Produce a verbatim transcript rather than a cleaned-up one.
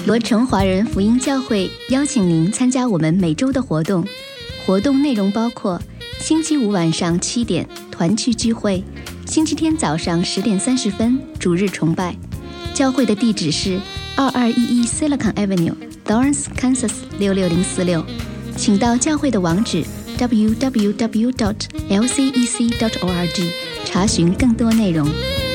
罗城华人福音教会邀请您参加我们每周的活动，活动内容包括星期五晚上七点团契聚会，星期天早上十点三十分主日崇拜。教会的地址是二二一一 Silicon Avenue，Lawrence, Kansas 六六零四六，请到教会的网址 double u double u double u dot l c e c dot org 查询更多内容。